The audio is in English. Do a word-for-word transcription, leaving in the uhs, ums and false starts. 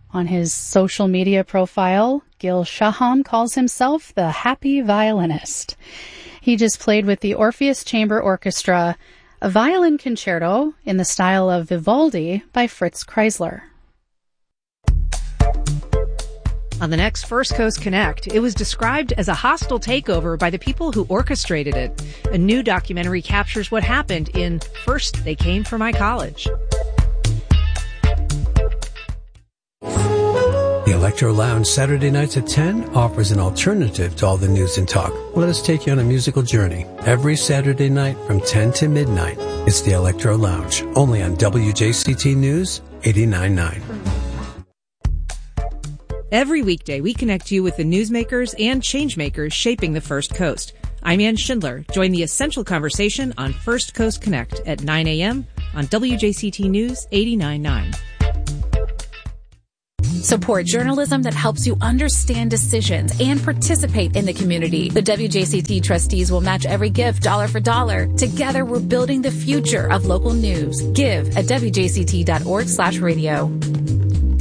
On his social media profile, Gil Shaham calls himself the happy violinist. He just played with the Orpheus Chamber Orchestra a violin concerto in the style of Vivaldi by Fritz Kreisler. On the next First Coast Connect, it was described as a hostile takeover by the people who orchestrated it. A new documentary captures what happened in First They Came for My College. The Electro Lounge Saturday nights at ten offers an alternative to all the news and talk. Let us take you on a musical journey. Every Saturday night from ten to midnight, it's the Electro Lounge, only on W J C T News eighty-nine point nine. Every weekday, we connect you with the newsmakers and changemakers shaping the First Coast. I'm Ann Schindler. Join the essential conversation on First Coast Connect at nine a.m. on W J C T News eighty-nine point nine. Support journalism that helps you understand decisions and participate in the community. The W J C T trustees will match every gift dollar for dollar. Together, we're building the future of local news. Give at W J C T dot org slash radio.